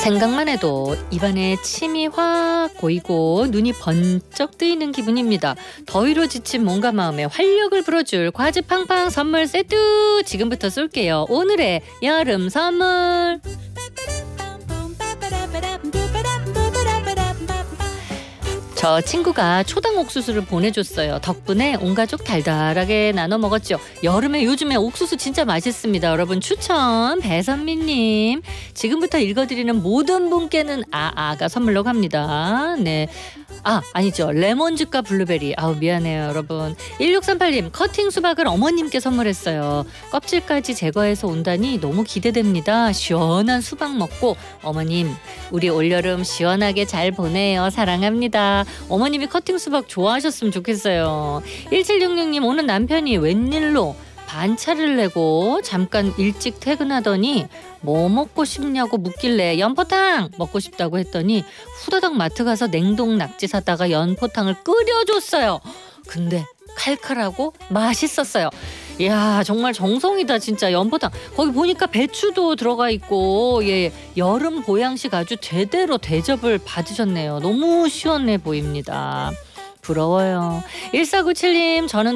생각만 해도 입안에 침이 확 고이고 눈이 번쩍 뜨이는 기분입니다. 더위로 지친 몸과 마음에 활력을 불어줄 과즙 팡팡 선물 세트 지금부터 쏠게요. 오늘의 여름 선물. 저 친구가 초당 옥수수를 보내줬어요. 덕분에 온 가족 달달하게 나눠 먹었죠. 여름에 요즘에 옥수수 진짜 맛있습니다. 여러분 추천 배선미님. 지금부터 읽어드리는 모든 분께는 아가 선물로 갑니다. 네. 아니죠. 레몬즙과 블루베리. 미안해요 여러분. 1638님 커팅 수박을 어머님께 선물했어요. 껍질까지 제거해서 온다니 너무 기대됩니다. 시원한 수박 먹고 어머님 우리 올여름 시원하게 잘 보내요. 사랑합니다. 어머님이 커팅 수박 좋아하셨으면 좋겠어요. 1766님 오늘 남편이 웬일로 반차를 내고 잠깐 일찍 퇴근하더니 뭐 먹고 싶냐고 묻길래 연포탕 먹고 싶다고 했더니 후다닥 마트 가서 냉동 낙지 사다가 연포탕을 끓여줬어요. 근데 칼칼하고 맛있었어요. 이야 정말 정성이다 진짜. 연포탕 거기 보니까 배추도 들어가 있고 여름 보양식 아주 제대로 대접을 받으셨네요. 너무 시원해 보입니다. 부러워요. 1497님 저는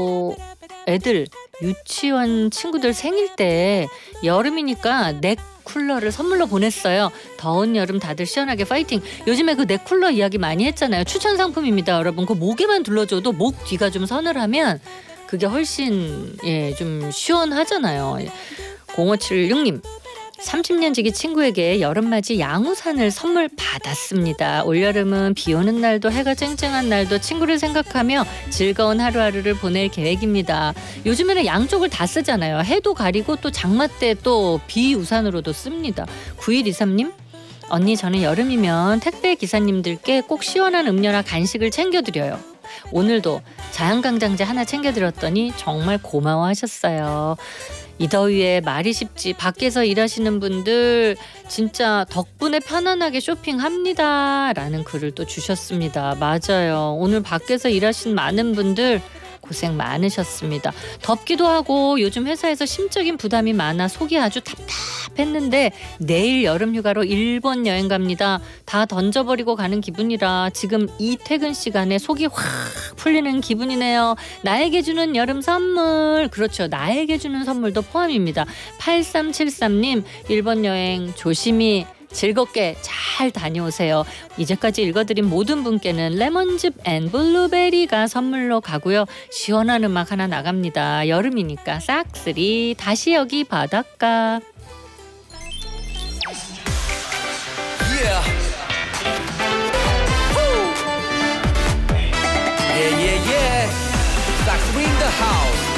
애들 유치원 친구들 생일 때 여름이니까 넥 쿨러를 선물로 보냈어요. 더운 여름 다들 시원하게 파이팅. 요즘에 그 넥 쿨러 이야기 많이 했잖아요. 추천 상품입니다 여러분. 그 목에만 둘러줘도 목 뒤가 좀 서늘하면 그게 훨씬 좀 시원하잖아요. 0576님 30년 지기 친구에게 여름맞이 양우산을 선물 받았습니다. 올여름은 비 오는 날도 해가 쨍쨍한 날도 친구를 생각하며 즐거운 하루하루를 보낼 계획입니다. 요즘에는 양쪽을 다 쓰잖아요. 해도 가리고 또 장마 때 또 비우산으로도 씁니다. 9123님 언니 저는 여름이면 택배 기사님들께 꼭 시원한 음료나 간식을 챙겨드려요. 오늘도 자양강장제 하나 챙겨드렸더니 정말 고마워하셨어요. 이 더위에 말이 쉽지 밖에서 일하시는 분들 진짜 덕분에 편안하게 쇼핑합니다 라는 글을 또 주셨습니다. 맞아요. 오늘 밖에서 일하신 많은 분들 고생 많으셨습니다. 덥기도 하고 요즘 회사에서 심적인 부담이 많아 속이 아주 답답했는데 내일 여름휴가로 일본 여행 갑니다. 다 던져버리고 가는 기분이라 지금 이 퇴근 시간에 속이 확 풀리는 기분이네요. 나에게 주는 여름 선물. 그렇죠. 나에게 주는 선물도 포함입니다. 8373님 일본 여행 조심히 즐겁게 잘 다녀오세요. 이제까지 읽어드린 모든 분께는 레몬즙 앤 블루베리가 선물로 가고요. 시원한 음악 하나 나갑니다. 여름이니까 싹쓸이 다시 여기 바닷가. Yeah. Yeah, yeah, yeah. Factory in the house.